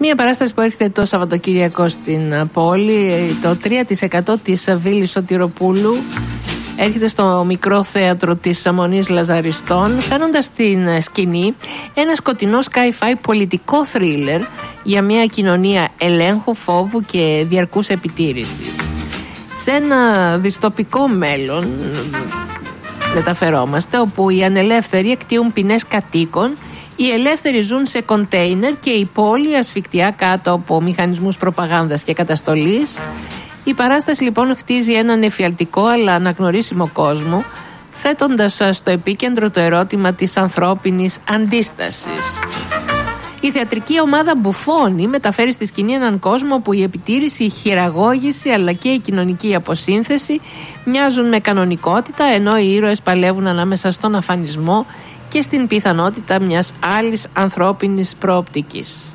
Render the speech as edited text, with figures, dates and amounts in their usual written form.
Μία παράσταση που έρχεται το Σαββατοκύριακο στην πόλη, το 3% της Βίλης Σωτηροπούλου, έρχεται στο μικρό θέατρο της Μονής Λαζαριστών, φέρνοντας στην σκηνή ένα σκοτεινό sci-fi πολιτικό θρίλερ για μια κοινωνία ελέγχου, φόβου και διαρκούς επιτήρησης. Σε ένα δυστοπικό μέλλον μεταφερόμαστε, όπου οι ανελεύθεροι εκτίουν ποινές κατοίκων, οι ελεύθεροι ζουν σε κοντέινερ και η πόλη ασφικτιά κάτω από μηχανισμούς προπαγάνδας και καταστολής. Η παράσταση λοιπόν χτίζει έναν εφιαλτικό αλλά αναγνωρίσιμο κόσμο, θέτοντας στο επίκεντρο το ερώτημα της ανθρώπινης αντίστασης. Η θεατρική ομάδα Μπουφόνι μεταφέρει στη σκηνή έναν κόσμο που η επιτήρηση, η χειραγώγηση αλλά και η κοινωνική αποσύνθεση μοιάζουν με κανονικότητα, ενώ οι ήρωες παλεύουν ανάμεσα στον αφανισμό και στην πιθανότητα μιας άλλης ανθρώπινης προοπτικής.